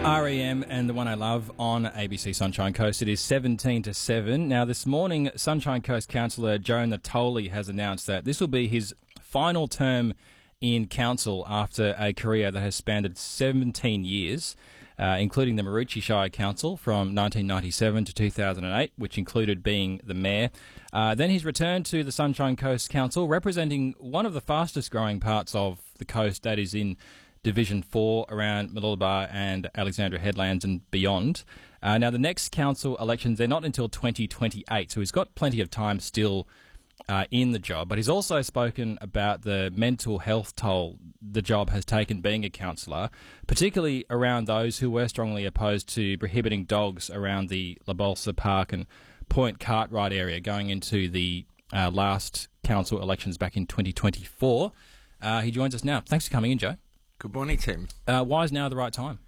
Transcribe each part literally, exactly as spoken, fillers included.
R E M and The One I Love on A B C Sunshine Coast. It is seventeen to seven. Now, this morning, Sunshine Coast Councillor Joe Natoli has announced that this will be his final term in council after a career that has spanned seventeen years, uh, including the Maroochy Shire Council from nineteen ninety-seven to two thousand eight, which included being the mayor. Uh, then he's returned to the Sunshine Coast Council, representing one of the fastest growing parts of the coast, that is in Division four around Mooloolaba and Alexandria Headlands and beyond. Uh, now, the next council elections, they're not until twenty twenty-eight, so he's got plenty of time still uh, in the job. But he's also spoken about the mental health toll the job has taken being a councillor, particularly around those who were strongly opposed to prohibiting dogs around the La Bolsa Park and Point Cartwright area going into the uh, last council elections back in twenty twenty-four. Uh, he joins us now. Thanks for coming in, Joe. Good morning, Tim. Uh, why is now the right time?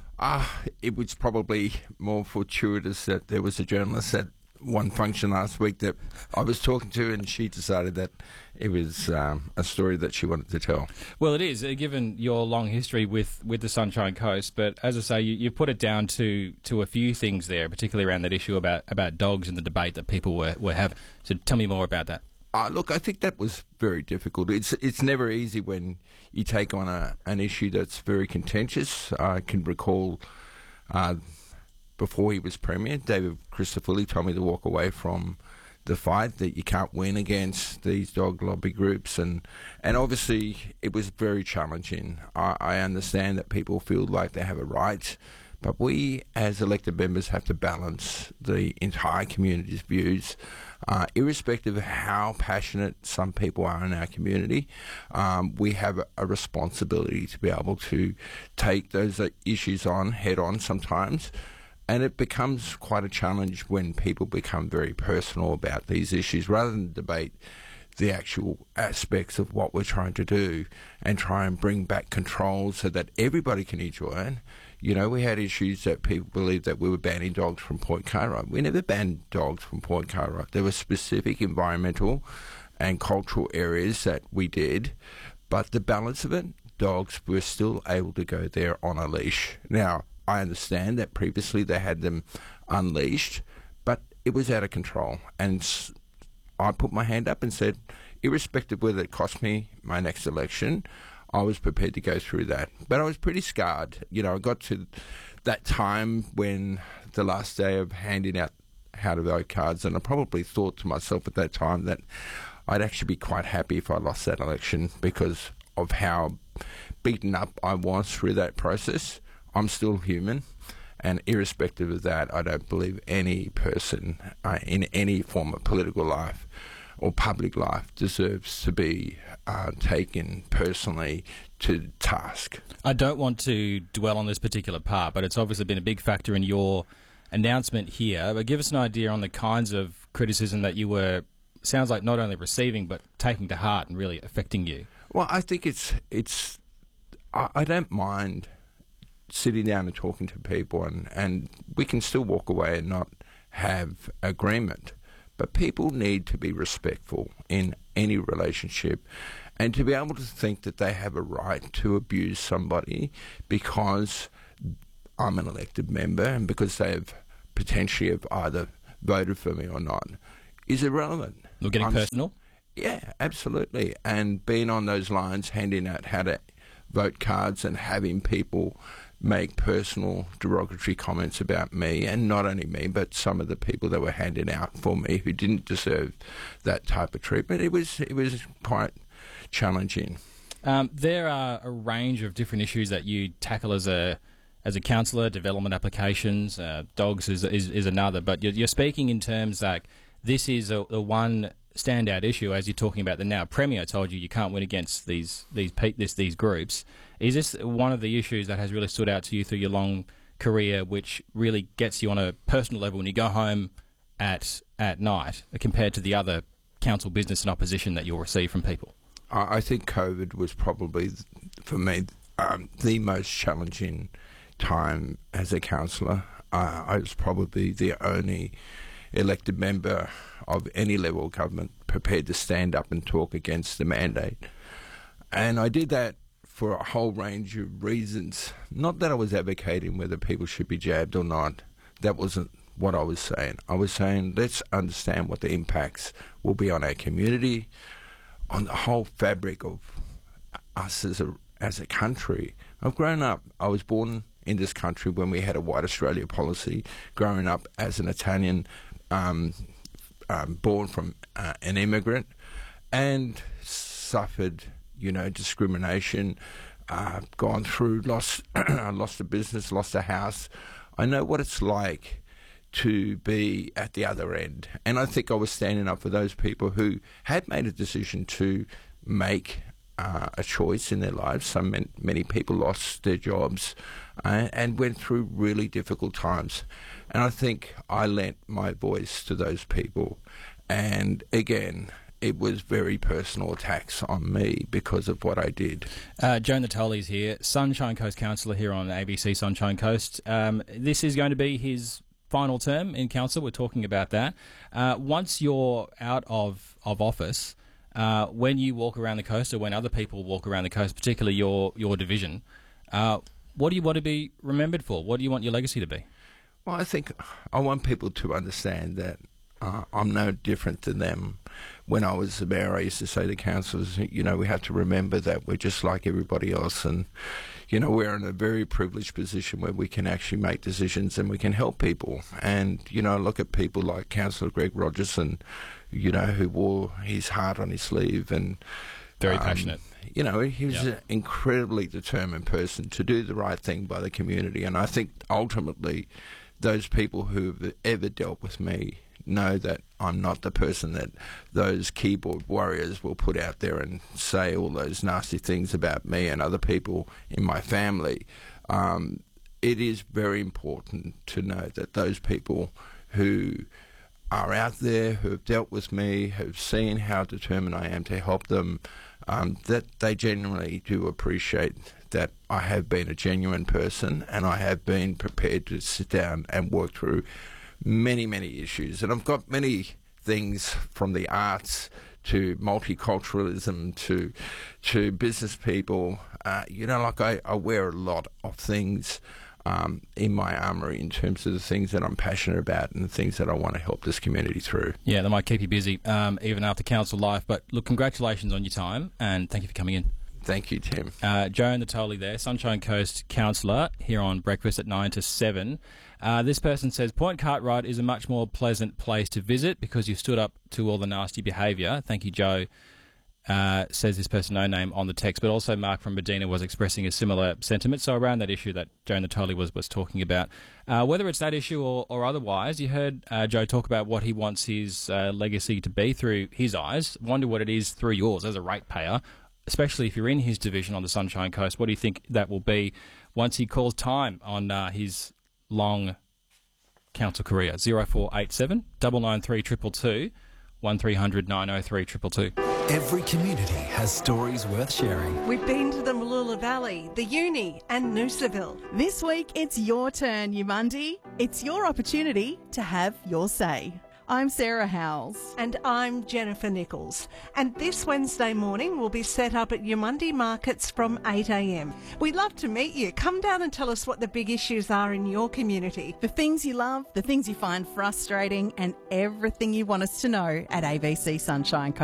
Ah, uh, it was probably more fortuitous that there was a journalist at one function last week that I was talking to, and she decided that it was um, a story that she wanted to tell. Well, it is, uh, given your long history with, with the Sunshine Coast. But as I say, you, you put it down to, to a few things there, particularly around that issue about, about dogs and the debate that people were, were having. So tell me more about that. Uh, look, I think that was very difficult. It's it's never easy when you take on a, an issue that's very contentious. I can recall uh, before he was Premier, David Christofouli told me to walk away from the fight, that you can't win against these dog lobby groups. And, and obviously it was very challenging. I, I understand that people feel like they have a right, but we as elected members have to balance the entire community's views, uh, irrespective of how passionate some people are in our community. Um, we have a, a responsibility to be able to take those uh, issues on head on sometimes. And it becomes quite a challenge when people become very personal about these issues rather than debate the actual aspects of what we're trying to do and try and bring back control so that everybody can enjoy it. You know, we had issues that people believed that we were banning dogs from Point Cartwright. We never banned dogs from Point Cartwright. There were specific environmental and cultural areas that we did, but the balance of it, dogs were still able to go there on a leash. Now, I understand that previously they had them unleashed, but it was out of control. And I put my hand up and said, irrespective of whether it cost me my next election, I was prepared to go through that. But I was pretty scarred. You know, I got to that time when the last day of handing out how to vote cards, and I probably thought to myself at that time that I'd actually be quite happy if I lost that election because of how beaten up I was through that process. I'm still human. And irrespective of that, I don't believe any person uh, in any form of political life or public life deserves to be uh, taken personally to task. I don't want to dwell on this particular part, but it's obviously been a big factor in your announcement here. But give us an idea on the kinds of criticism that you were, sounds like, not only receiving, but taking to heart and really affecting you. Well, I think it's, it's I, I don't mind sitting down and talking to people, and, and we can still walk away and not have agreement. But people need to be respectful in any relationship and to be able to think that they have a right to abuse somebody because I'm an elected member and because they've potentially have either voted for me or not is irrelevant. You're getting I'm, personal? Yeah, absolutely. And being on those lines, handing out how to vote cards and having people make personal derogatory comments about me, and not only me, but some of the people that were handing out for me who didn't deserve that type of treatment. It was it was quite challenging. Um, there are a range of different issues that you tackle as a as a councillor. Development applications, uh, dogs is, is is another. But you're, you're speaking in terms like this is a, a one standout issue, as you're talking about the now Premier told you you can't win against these these this, these groups. Is this one of the issues that has really stood out to you through your long career, which really gets you on a personal level when you go home at at night, compared to the other council business and opposition that you'll receive from people? I think COVID was probably, for me, um, the most challenging time as a councillor. Uh, I was probably the only elected member of any level of government prepared to stand up and talk against the mandate. And I did that for a whole range of reasons. Not that I was advocating whether people should be jabbed or not. That wasn't what I was saying. I was saying let's understand what the impacts will be on our community, on the whole fabric of us as a as a country. I've grown up, I was born in this country when we had a White Australia policy, growing up as an Italian, um, um, born from uh, an immigrant, and suffered, you know, discrimination, uh, gone through, lost, lost a business, lost a house. I know what it's like to be at the other end. And I think I was standing up for those people who had made a decision to make uh, a choice in their lives. Some many people lost their jobs uh, and went through really difficult times. And I think I lent my voice to those people. And again, it was very personal attacks on me because of what I did. Uh, Joan Natoli's here, Sunshine Coast Councillor here on A B C Sunshine Coast. Um, this is going to be his final term in council. We're talking about that. Uh, once you're out of, of office, uh, when you walk around the coast, or when other people walk around the coast, particularly your, your division, uh, what do you want to be remembered for? What do you want your legacy to be? Well, I think I want people to understand that Uh, I'm no different than them. When I was the mayor, I used to say to councillors, you know, we have to remember that we're just like everybody else, and, you know, we're in a very privileged position where we can actually make decisions and we can help people. And, you know, look at people like Councillor Greg Rogerson, you know, who wore his heart on his sleeve and... Very um, passionate. You know, he was Yep. an incredibly determined person to do the right thing by the community. And I think ultimately those people who've ever dealt with me know that I'm not the person that those keyboard warriors will put out there and say all those nasty things about me and other people in my family. Um, it is very important to know that those people who are out there, who have dealt with me, have seen how determined I am to help them, um, that they genuinely do appreciate that I have been a genuine person and I have been prepared to sit down and work through many, many issues. And I've got many things from the arts to multiculturalism to to business people. Uh, you know, like I, I wear a lot of things um, in my armoury in terms of the things that I'm passionate about and the things that I want to help this community through. Yeah, that might keep you busy um, even after council life. But look, congratulations on your time and thank you for coming in. Thank you, Tim. Uh, Joan Natoli there, Sunshine Coast Councillor, here on Breakfast at nine to seven. Uh, this person says, Point Cartwright is a much more pleasant place to visit because you stood up to all the nasty behaviour. Thank you, Joe, uh, says this person, no name on the text. But also Mark from Medina was expressing a similar sentiment. So around that issue that Joe Natoli was, was talking about, uh, whether it's that issue or, or otherwise, you heard uh, Joe talk about what he wants his uh, legacy to be through his eyes. Wonder what it is through yours as a ratepayer, especially if you're in his division on the Sunshine Coast. What do you think that will be once he calls time on uh, his long council career? zero four eight seven, nine nine three two two two, one three hundred nine oh three two two two. Every community has stories worth sharing. We've been to the Mooloolah Valley, the Uni and Noosaville. This week, it's your turn, Yamundi. It's your opportunity to have your say. I'm Sarah Howells. And I'm Jennifer Nichols. And this Wednesday morning we'll be set up at Yamundi Markets from eight a m. We'd love to meet you. Come down and tell us what the big issues are in your community. The things you love, the things you find frustrating, and everything you want us to know at A B C Sunshine Coast.